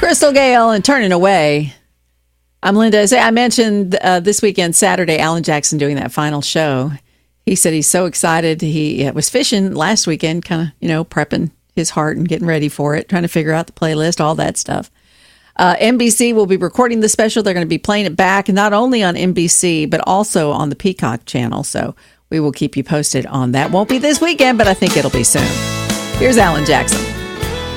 Crystal Gale and Turning Away. I'm Linda. I mentioned this weekend, Saturday, Alan Jackson doing that final show. He said he's so excited. He was fishing last weekend, kind of, prepping his heart and getting ready for it, trying to figure out the playlist, all that stuff. NBC will be recording the special. They're going to be playing it back, not only on NBC, but also on the Peacock channel. So we will keep you posted on that. Won't be this weekend, but I think it'll be soon. Here's Alan Jackson.